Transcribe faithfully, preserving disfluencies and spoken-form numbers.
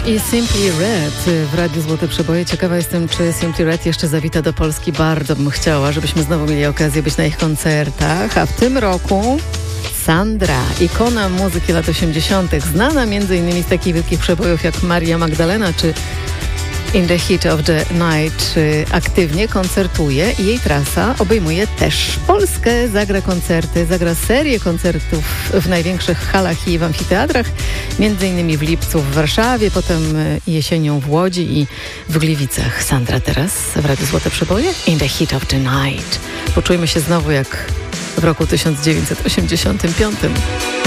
I Simply Red w Radiu Złote Przeboje. Ciekawa jestem, czy Simply Red jeszcze zawita do Polski. Bardzo bym chciała, żebyśmy znowu mieli okazję być na ich koncertach. A w tym roku Sandra, ikona muzyki lat osiemdziesiątych, znana między innymi z takich wielkich przebojów jak Maria Magdalena czy In the Heat of the Night, aktywnie koncertuje i jej trasa obejmuje też Polskę. Zagra koncerty, zagra serię koncertów w największych halach i w amfiteatrach, między innymi w lipcu w Warszawie, potem jesienią w Łodzi i w Gliwicach. Sandra teraz w Radiu Złote Przeboje. In the Heat of the Night. Poczujmy się znowu jak w roku tysiąc dziewięćset osiemdziesiątym piątym.